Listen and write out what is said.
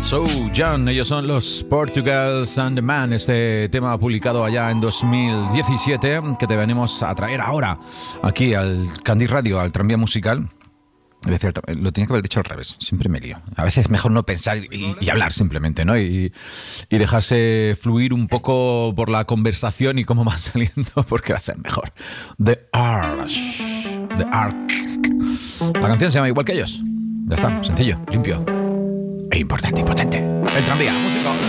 So, John, ellos son los Portugals and the Man, este tema publicado allá en 2017 que te venimos a traer ahora aquí al Candy Radio, al Tranvía Musical. Lo tenía que haber dicho al revés, siempre me lío. A veces es mejor no pensar y hablar simplemente, ¿no? Y dejarse fluir un poco por la conversación y cómo van saliendo, porque va a ser mejor. The Ark. La canción se llama igual que ellos. Ya está, sencillo, limpio e importante y potente. El Tranvía Musical.